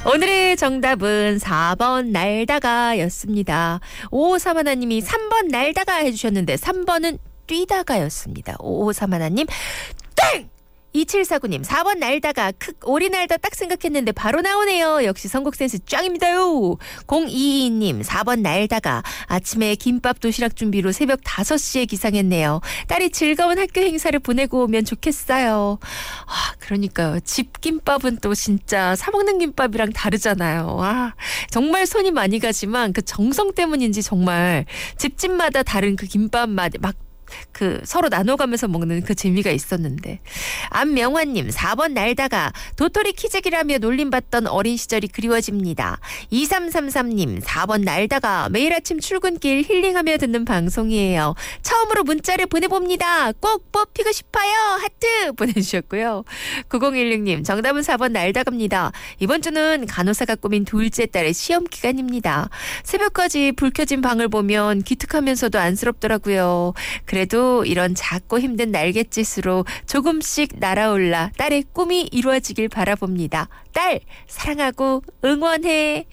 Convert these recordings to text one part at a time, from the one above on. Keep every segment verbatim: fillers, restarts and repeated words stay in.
오늘의 정답은 사 번 날다가 였습니다. 오오삼 하나님이 삼 번 날다가 해주셨는데 삼 번은 뛰다가 였습니다. 오오삼 하나님 땡! 이칠사구 님 사 번 날다가 크 오리 날다 딱 생각했는데 바로 나오네요. 역시 선곡 센스 짱입니다요. 공이이 님 사 번 날다가 아침에 김밥 도시락 준비로 새벽 다섯 시에 기상했네요. 딸이 즐거운 학교 행사를 보내고 오면 좋겠어요. 아, 그러니까요. 집 김밥은 또 진짜 사 먹는 김밥이랑 다르잖아요. 아, 정말 손이 많이 가지만 그 정성 때문인지 정말 집집마다 다른 그 김밥 맛 막 그 서로 나눠가면서 먹는 그 재미가 있었는데. 안명환님 사 번 날다가 도토리 키재기라며 놀림받던 어린 시절이 그리워집니다. 이삼삼삼 님 사 번 날다가 매일 아침 출근길 힐링하며 듣는 방송이에요. 처음으로 문자를 보내봅니다. 꼭 뽑히고 싶어요. 하트 보내주셨고요. 구공일육 님 정답은 사 번 날다갑니다. 이번 주는 간호사가 꾸민 둘째 딸의 시험 기간입니다. 새벽까지 불 켜진 방을 보면 기특하면서도 안쓰럽더라고요. 그래도 이런 작고 힘든 날갯짓으로 조금씩 날아올라 딸의 꿈이 이루어지길 바라봅니다. 딸 사랑하고 응원해.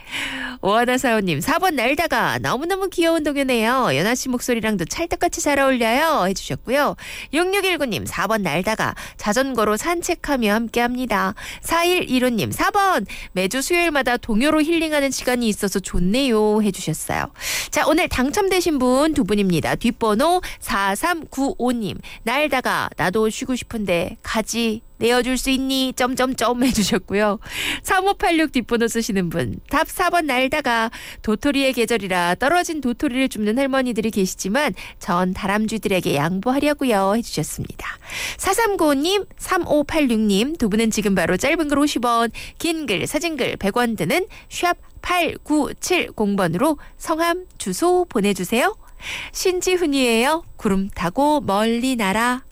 오하나사오님 사 번 날다가 너무너무 귀여운 동요네요. 연아씨 목소리랑도 찰떡같이 잘 어울려요 해주셨고요. 육육일구 님 사 번 날다가 자전거로 산책하며 함께합니다. 사일일오 님 사 번 매주 수요일마다 동요로 힐링하는 시간이 있어서 좋네요 해주셨어요. 자, 오늘 당첨되신 분 두 분입니다. 뒷번호 사삼구오 님 날다가 나도 쉬고 싶은데 가지 내어줄 수 있니? 점점점 해주셨고요. 삼오팔육 뒷번호 쓰시는 분 답 사 번 날다가 도토리의 계절이라 떨어진 도토리를 줍는 할머니들이 계시지만 전 다람쥐들에게 양보하려고요 해주셨습니다. 사삼구오 님 삼오팔육 님 두 분은 지금 바로 짧은 글 오십 원 긴 글 사진글 백 원 드는 샵 팔구칠공 번으로 성함 주소 보내주세요. 신지훈이에요. 구름 타고 멀리 날아.